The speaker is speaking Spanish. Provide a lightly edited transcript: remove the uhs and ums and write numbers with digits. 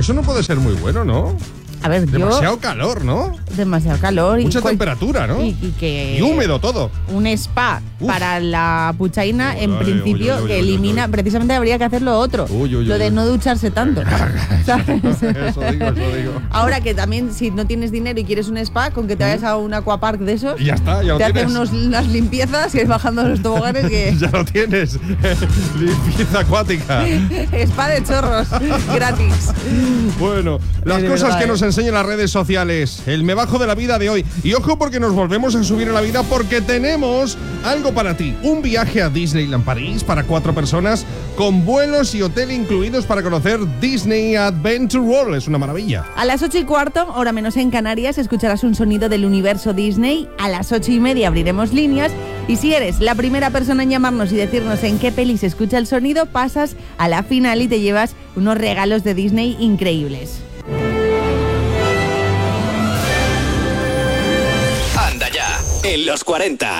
eso no puede ser muy bueno, ¿no? A ver, demasiado calor, ¿no? Demasiado calor. Mucha temperatura, ¿no? Y húmedo todo. Un spa para la puchaina, en Uy, principio, uy, que elimina... Precisamente habría que hacer lo otro. Lo de no ducharse tanto. Eso digo. Ahora que también, si no tienes dinero y quieres un spa, con que te vayas a un aquapark de esos... Y ya está, ya lo te tienes. hacen unas limpiezas y vas bajando los toboganes que... Ya lo tienes. Limpieza acuática. Spa de chorros, gratis. Bueno, las cosas que nos enseñan las redes sociales. El me bajo de la vida de hoy. Y ojo porque nos volvemos a subir a la vida porque tenemos algo para ti. Un viaje a Disneyland París para 4 personas con vuelos y hotel incluidos para conocer Disney Adventure World. Es una maravilla. A las 8:15, hora menos en Canarias, escucharás un sonido del universo Disney. A las 8:30 abriremos líneas. Y si eres la primera persona en llamarnos y decirnos en qué peli se escucha el sonido, pasas a la final y te llevas unos regalos de Disney increíbles. Anda ya, en los 40.